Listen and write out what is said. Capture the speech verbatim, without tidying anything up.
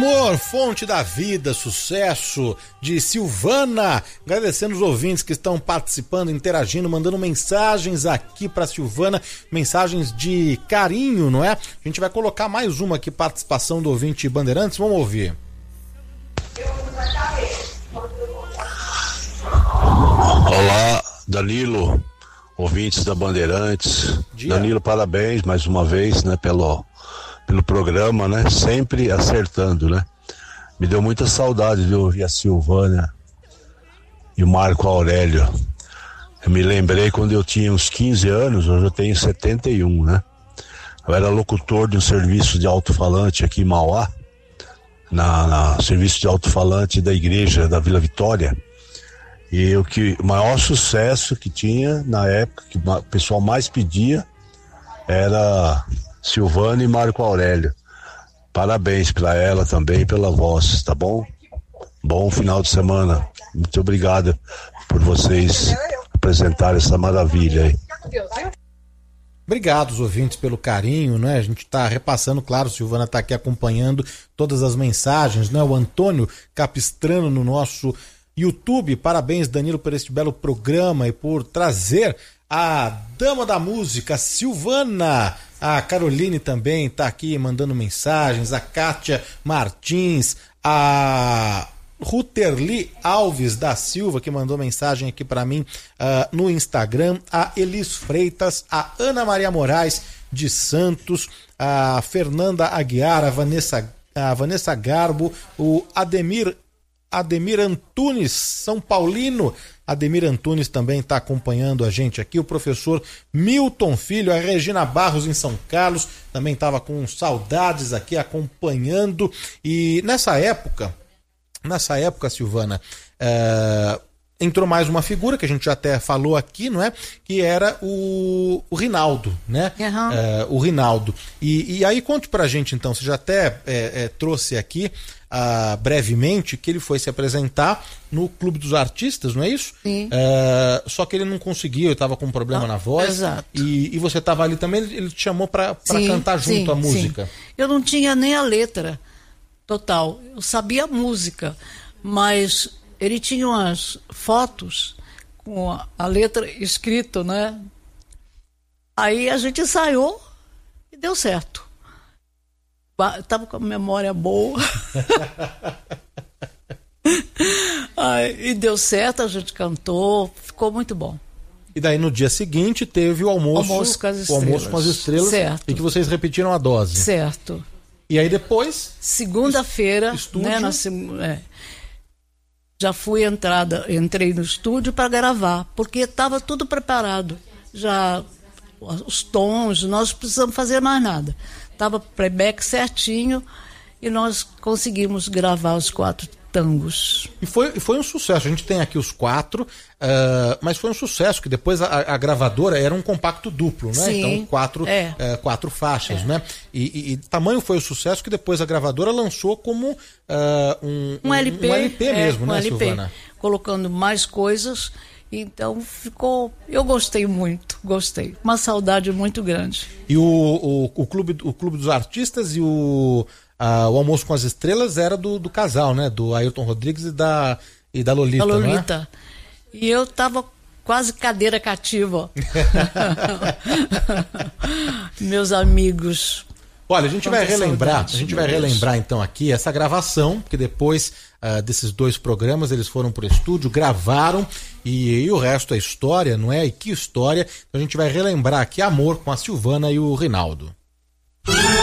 Amor, fonte da vida, sucesso de Silvana. Agradecendo os ouvintes que estão participando, interagindo, mandando mensagens aqui para Silvana, mensagens de carinho, não é? A gente vai colocar mais uma aqui, participação do ouvinte Bandeirantes, vamos ouvir. Olá, Danilo, ouvintes da Bandeirantes. Dia. Danilo, parabéns mais uma vez, né, pelo pelo programa, né? Sempre acertando, né? Me deu muita saudade de ouvir a Silvana e o Marco Aurélio. Eu me lembrei quando eu tinha uns quinze anos, hoje eu tenho setenta e um, né? Eu era locutor de um serviço de alto-falante aqui em Mauá, na, na serviço de alto-falante da igreja da Vila Vitória. E o que, o maior sucesso que tinha na época, que o pessoal mais pedia, era Silvana e Marco Aurélio. Parabéns para ela também pela voz, tá bom? Bom final de semana. Muito obrigado por vocês apresentarem essa maravilha aí. Obrigado, os ouvintes, pelo carinho, né? A gente está repassando, claro, Silvana está aqui acompanhando todas as mensagens, né? O Antônio Capistrano no nosso YouTube. Parabéns, Danilo, por este belo programa e por trazer a dama da música, Silvana. A Caroline também está aqui mandando mensagens, a Kátia Martins, a Ruterli Alves da Silva, que mandou mensagem aqui para mim uh, no Instagram, a Elis Freitas, a Ana Maria Moraes de Santos, a Fernanda Aguiar, a Vanessa, a Vanessa Garbo, o Ademir Ademir Antunes, São Paulino. Ademir Antunes também está acompanhando a gente aqui. O professor Milton Filho, a Regina Barros em São Carlos, também estava com saudades aqui acompanhando. E nessa época, nessa época, Silvana, é, entrou mais uma figura que a gente já até falou aqui, não é? Que era o, o Rinaldo, né? Uhum. É, o Rinaldo. E, e aí conte pra gente então, você já até é, é, trouxe aqui Uh, brevemente, que ele foi se apresentar no Clube dos Artistas, não é isso? Sim. Uh, só que ele não conseguiu, ele estava com um problema ah, na voz. Exato. E, e você estava ali também, ele te chamou para cantar junto sim, a música. Sim. Eu não tinha nem a letra total, eu sabia a música, mas ele tinha umas fotos com a, a letra escrita, né? Aí a gente ensaiou e deu certo. Estava com a memória boa. Ai, e deu certo, a gente cantou, ficou muito bom. E daí no dia seguinte teve o almoço, almoço com as estrelas. O almoço com as estrelas. Certo. E que vocês repetiram a dose. Certo. E aí depois? Segunda-feira, né, na, é, já fui entrada, entrei no estúdio para gravar, porque estava tudo preparado. Já os tons, nós precisamos fazer mais nada. Estava playback certinho e nós conseguimos gravar os quatro tangos. E foi, foi um sucesso. A gente tem aqui os quatro, uh, mas foi um sucesso, que depois a, a gravadora era um compacto duplo, né? Sim, então quatro, é. uh, quatro faixas, é. né? E, e, e tamanho foi o sucesso que depois a gravadora lançou como uh, um, um, um L P, um L P mesmo, é, né, um L P, Silvana? colocando mais coisas. Então ficou, eu gostei muito, gostei, uma saudade muito grande. E o, o, o, clube, o Clube dos Artistas e o, a, o Almoço com as Estrelas era do, do casal, né? Do Ailton Rodrigues e da, e da Lolita, da Lolita. Né? E eu tava quase cadeira cativa. Meus amigos. Olha, a gente vai relembrar, a gente vai relembrar então aqui essa gravação, porque depois uh, desses dois programas eles foram pro estúdio, gravaram e, e o resto é história, não é? E que história? Então a gente vai relembrar aqui Amor com a Silvana e o Rinaldo.